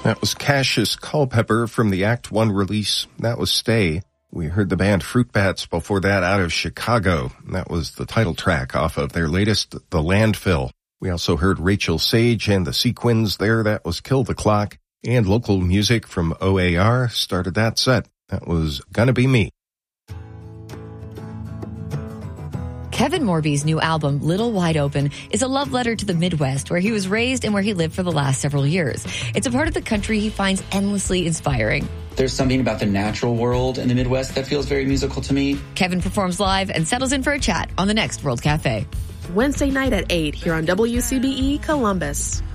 That was Cassius Culpepper from the Act 1 release. That was Stay. We heard the band Fruit Bats before that out of Chicago. That was the title track off of their latest, The Landfill. We also heard Rachel Sage and the Sequins there. That was Kill the Clock. And local music from OAR started that set. That was Gonna Be Me. Kevin Morby's new album, Little Wide Open, is a love letter to the Midwest, where he was raised and where he lived for the last several years. It's a part of the country he finds endlessly inspiring. There's something about the natural world in the Midwest that feels very musical to me. Kevin performs live and settles in for a chat on the next World Cafe. Wednesday night at 8 here on WCBE Columbus.